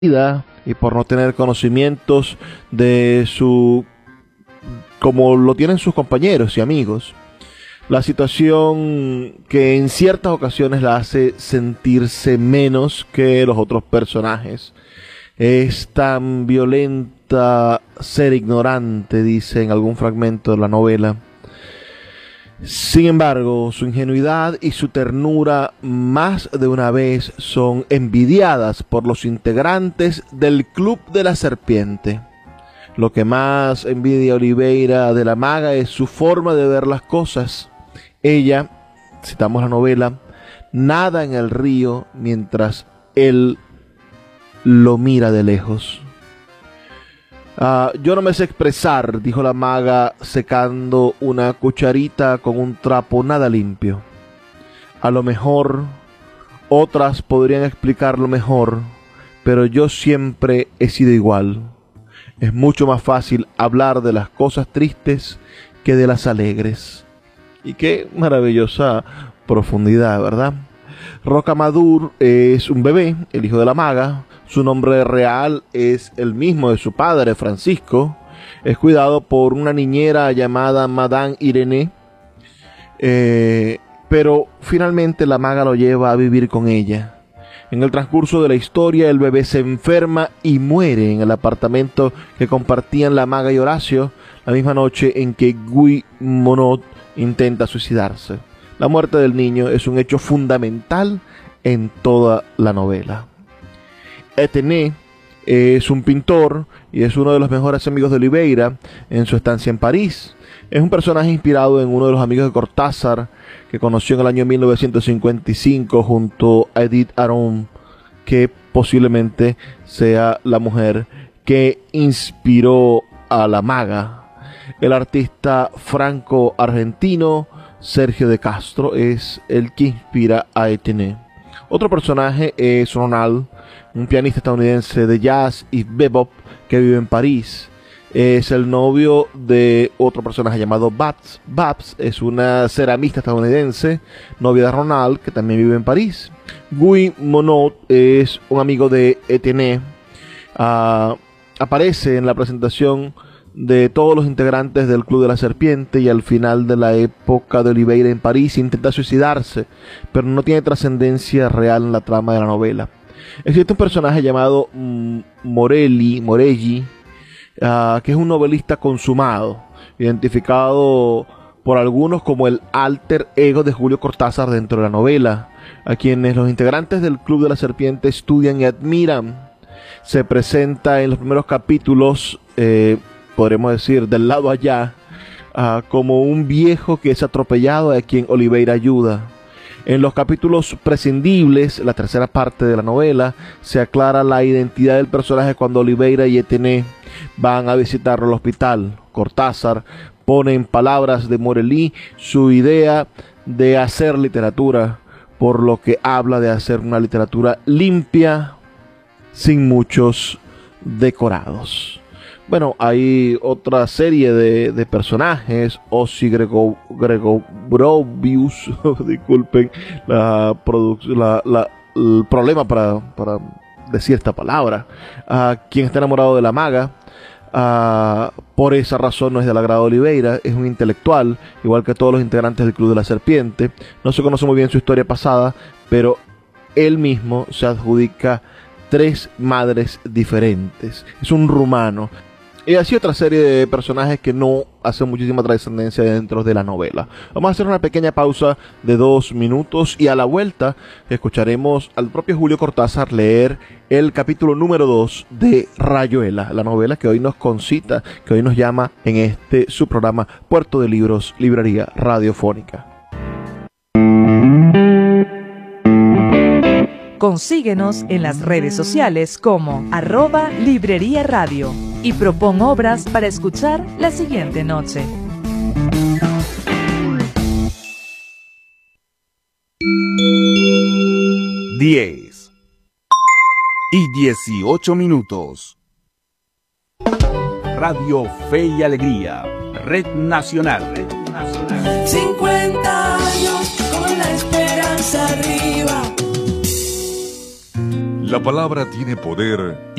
vida y por no tener conocimientos de su, como lo tienen sus compañeros y amigos. La situación que en ciertas ocasiones la hace sentirse menos que los otros personajes. Es tan violenta ser ignorante, dice en algún fragmento de la novela. Sin embargo, su ingenuidad y su ternura más de una vez son envidiadas por los integrantes del Club de la Serpiente. Lo que más envidia Oliveira de la Maga es su forma de ver las cosas. Ella, citamos la novela, nada en el río mientras él lo mira de lejos. Yo no me sé expresar, dijo la Maga secando una cucharita con un trapo nada limpio. A lo mejor otras podrían explicarlo mejor, pero yo siempre he sido igual. Es mucho más fácil hablar de las cosas tristes que de las alegres. Y qué maravillosa profundidad, ¿verdad? Rocamadour es un bebé, el hijo de la Maga. Su nombre real es el mismo de su padre, Francisco. Es cuidado por una niñera llamada Madame Irene. Pero finalmente la Maga lo lleva a vivir con ella. En el transcurso de la historia, el bebé se enferma y muere en el apartamento que compartían la Maga y Horacio, la misma noche en que Guy Monod intenta suicidarse. La muerte del niño es un hecho fundamental en toda la novela. Etienne es un pintor y es uno de los mejores amigos de Oliveira en su estancia en París. Es un personaje inspirado en uno de los amigos de Cortázar que conoció en el año 1955 junto a Edith Aron, que posiblemente sea la mujer que inspiró a la Maga. El artista franco-argentino Sergio de Castro es el que inspira a Etienne. Otro personaje es Ronald, un pianista estadounidense de jazz y bebop que vive en París. Es el novio de otro personaje llamado Babs. Babs es una ceramista estadounidense, novia de Ronald, que también vive en París. Guy Monod es un amigo de Etienne. Aparece en la presentación de todos los integrantes del Club de la Serpiente y al final de la época de Oliveira en París intenta suicidarse, pero no tiene trascendencia real en la trama de la novela. Existe un personaje llamado Morelli, que es un novelista consumado, identificado por algunos como el alter ego de Julio Cortázar dentro de la novela, a quienes los integrantes del Club de la Serpiente estudian y admiran. Se presenta en los primeros capítulos, podremos decir, del lado allá, como un viejo que es atropellado a quien Oliveira ayuda. En los capítulos prescindibles, la tercera parte de la novela, se aclara la identidad del personaje cuando Oliveira y Etienne van a visitarlo al hospital. Cortázar pone en palabras de Morelli su idea de hacer literatura, por lo que habla de hacer una literatura limpia, sin muchos decorados. Bueno, hay otra serie de personajes. Ozzy Gregorovius, disculpen el problema para decir esta palabra, quien está enamorado de la Maga. Por esa razón no es del agrado de Oliveira. Es un intelectual, igual que todos los integrantes del Club de la Serpiente. No se conoce muy bien su historia pasada, pero él mismo se adjudica 3 madres diferentes. Es un rumano. Y así otra serie de personajes que no hacen muchísima trascendencia dentro de la novela. Vamos a hacer una pequeña pausa de 2 minutos y a la vuelta escucharemos al propio Julio Cortázar leer el capítulo número 2 de Rayuela, la novela que hoy nos concita, que hoy nos llama en este su programa Puerto de Libros, Librería Radiofónica. Consíguenos en las redes sociales como @Librería Radio y propon obras para escuchar la siguiente noche. Diez y 18 minutos. Radio Fe y Alegría, Red Nacional. 50 años con la esperanza arriba. La palabra tiene poder